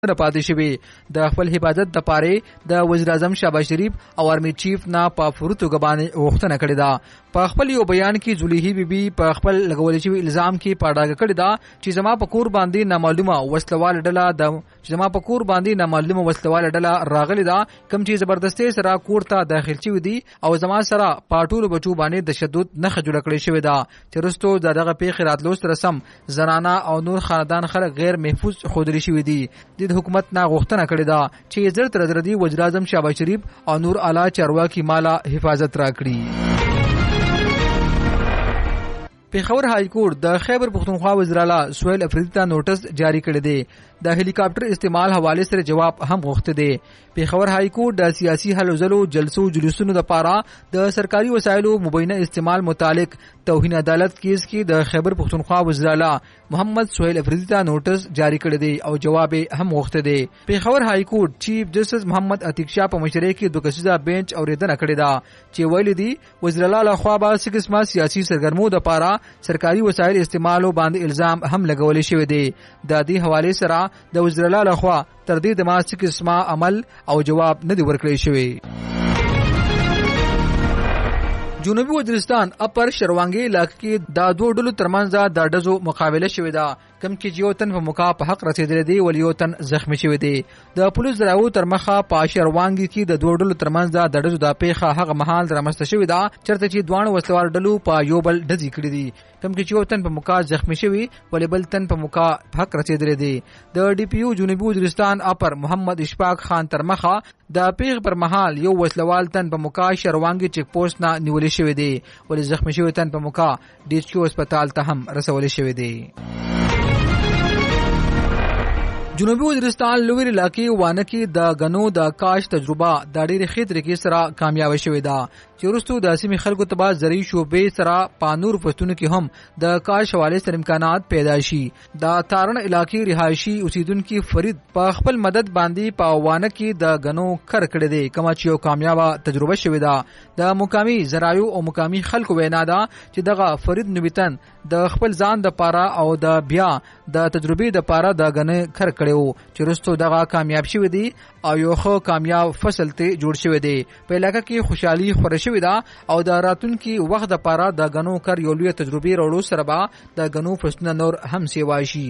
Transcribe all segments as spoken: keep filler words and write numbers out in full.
نه پاتې شوی. د خپل حفاظت د پاره د وزیر اعظم شهباز شریف او آرمی چیف نه په فروتو غبانې غوښتنه کړې ده. په خپل یو بیان کې زلیخی بیبي په خپل لګول شوی الزام کې پاډاګه کړی ده چې زما په کور باندې نامعلومه وسلوال ډله د زما په کور باندې نامعلومه وسلوال ډله راغلی ده کوم چې زبردستي سره کور ته داخل شوی دي او زما سره پاټولو بچو باندې تشدد نه خجوړ کړی شوی ده. ترستو دغه پیښه راتلو سره سم زنانه او نور خاندان خلک غیر محفوظ خودري شوی دي. د حکومت نه غوښتنه کړې ده چې زر تر زر دي وزیر اعظم شهباز شریف او نور اعلی چارواکي مالا حفاظت راکړي. پیښور های کورټ د خیبر پختونخوا وزیر اعلی سہیل افریدی ته نوټس جاری کړی دی. د هلی کاپټر استعمال حواله سره جواب هم غوښته دی. پیښور های کورټ د سیاسي حل وزلو جلسو جلوسونو د پاره د سرکاري وسایلو مبینه استعمال متعلق توهین عدالت کیس کې د خیبر پختونخوا وزیر اعلی محمد سہیل افریدی ته نوټس جاری کړی دی او جواب هم غوښته دی. پیښور های کورټ چیف جسټس محمد عتیق شاه په مشرۍ کې دوه کسیزه بنچ اوریدنه کړې ده چې ویل دي وزیر اعلی له خوا به څه قسمه سیاسي سرګرمو د پاره سرکاري وسایل استعمالو باندې الزام هم لګول شوی دی. د دې حواله سره د وزیر اعلی له خوا تر دې د ماسک قسمه عمل او جواب نه دی ورکړی شوی. جنوبي وزیرستان اپر شروانګي علاقې کې د دوه ډلو ترمنځ د ډزو مقابله شوې ده کم کې یو تن په موقع په حق رسیدلی دی ول یو تن زخمی شوی دی. د پولیس راو تر مخه په شروانګي کې د دوه ډلو ترمنځ د ډزو د پیښه هغه مهال رامسته شوې ده چرته چې دوه وسلوال ډلو په یو بل ډزې کړې دي کم کې یو تن په موقع زخمی شوی ول بل تن په موقع په حق رسیدلی دی. د ډي پی یو جنوبي وزیرستان اپر محمد اشفاق خان تر مخه د پیښ پر مهال یو وسلوال تن په موقع شروانګي چیک پوسټ نه نیول شوی دی ول زخمی شوی تن په موقع ډي ایچ کیو هسپتال ته هم رسول شوی دی. جنوبي وزیرستان لویر علاقې وانه کې د غنو د کاش تجربه د ډېرې ښې طریقې سره کامیاب شوې ده چې وروسته د سیمې خلکو ته به زرعي شعبې سره په نور فصلونو کې هم د کاش حوالې سره امکانات پیدا شي. د تارن علاقې رهایشي اوسیدونکو فرید په خپل مدد باندې په وانه کې د غنو کر کړی دی کوم چې یو کامیابه تجربه شوې ده. د مقامي زراعو او مقامي خلکو وینا ده چې دغه فرید نوبتن د خپل ځان د پاره او د بیا د تجربې د پاره د غنې کر کړی چې رستو دغه کامیاب شوی دی او یو خو کامیاب فصل ته جوړ شوی دی. په علاقې کې خوشحالي خور شوی ده او د راتونکو وخت د پاره د غنو کر یو لوی تجربې وروړو سره به د غنو فصلونه نور هم سیوا شي.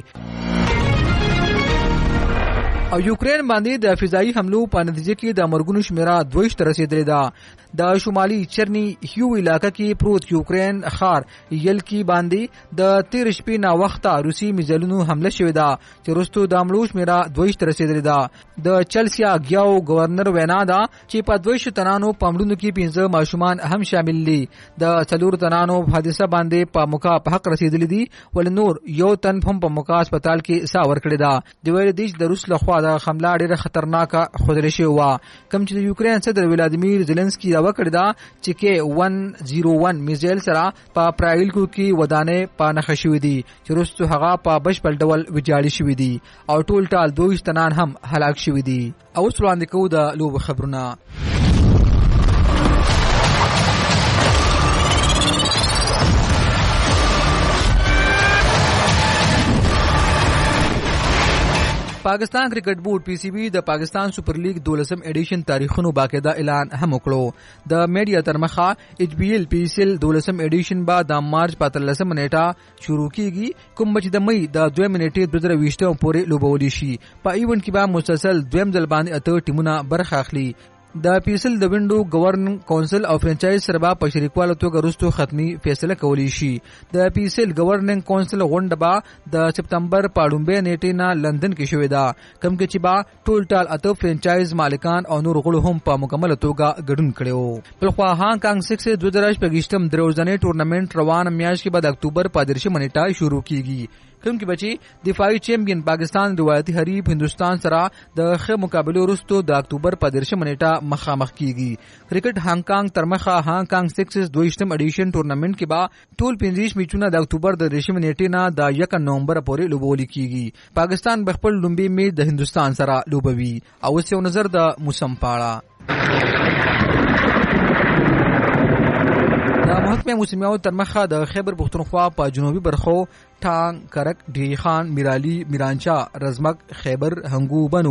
او یوکرين باندې د فضائي حملو په نتیجه کې د مرګونو شمیره دویشت ته رسیدلې ده. د شمالي چرني هیو علاقې کې پروت یوکرين خار یلکی باندې د تیر شپې نه وخته روسي میزایلونو حمله شوې ده چې وروسته د حملو شمیره دویشت ته رسیدلې ده. د چلسیا ګیاو گورنر وینا ده چې په دویشت تنانو پمړونو کې پنځه ماشومان هم شامل دي. د څلور تنانو حادثه باندې په موقع په حق رسیدلې دي ول نور یو تن هم په موقع هسپتال کې سا ور کړی ده. د ویل دیش د روس لخوا د حمله ډیره خطرناکه خودري شوی و کوم چې د یوکرين صدر ولادیمیر زيلنسکي دا وکړه دا چې کې یک صفر یک میزایل سره په پرایل کو کې ودانې په نخښ شوې دي چې وروسته هغه په بشپړ ډول ویجاړي شوې دي او ټول ټال دوه تنان هم هلاک شوې دي. او وړاندې کوو د لوب خبرونه. پاکستان کرکټ بورډ پی سی بی د پاکستان سپر لیګ دولسم ایډیشن تاریخونو باقاعده اعلان هم وکړو. د میډیا تر مخه ایچ بی ایل پی سی ایل دولسم ایډیشن با د مارچ په اتلسمه نیټه شروع کیږي کوم چې د مې د دوه منټې دوه زره ویشتم پورې لوبول شي. په ایونت کې به مسلسل دویم ځل باندې اته ټیمونه برخه اخلي. د پیسل د وینډو گورننګ کونسل او فرانچایز سره په شریکواله توګه وروسته ختمي فیصله کولی شي. د پیسل گورننګ کونسل غونډه به د سپتمبر په لومړۍ نیټې نه لندن کې شوې ده کوم کې چې با ټول ټال اته فرانچایز مالکان او نور غړو هم په مکمل توګه ګډون کړو. بل خو هانګ کانګ سکس دوه زره شپږم دروځنې ټورنمنت روان میاشت کې بعد اکتوبر په درشمه نیټه شروع کیږي کوم کې بچي دفاعي چیمپئن پاکستان روایتي حریف هندستان سره د ښه مقابله وروسته د اکتوبر په درشمه نیټه مخامخ کیږي. کرکټ هانګ کانګ تر مخه هانګ کانګ سکس دویشتم ایډیشن ټورنمنت کې با ټول پنځه میچونه د اکتوبر د درشمه نیټې نه د یک نومبر پورې لوبول کیږي. پاکستان بخپل لومبي میچ د هندستان سره لوبوي. او یو نظر د موسم پاړه د محکمې موسمیاتو تر مخه د خیبر پښتونخوا په جنوبي برخو ټانګ، کرک، ډیری خان، میرالي، میرانچا، رزمک، خیبر، هنګو، بنو